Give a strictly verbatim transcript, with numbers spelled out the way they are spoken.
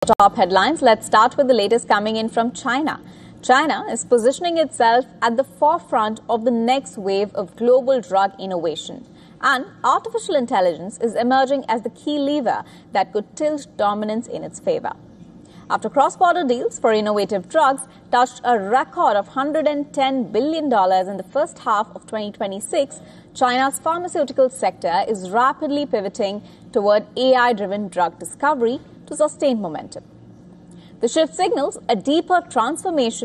top headlines. Let's start with the latest coming in from China. China is positioning itself at the forefront of the next wave of global drug innovation. And artificial intelligence is emerging as the key lever that could tilt dominance in its favor. After cross-border deals for innovative drugs touched a record of one hundred ten billion dollars in the first half of twenty twenty-six, China's pharmaceutical sector is rapidly pivoting toward A I-driven drug discovery to sustain momentum. The shift signals a deeper transformation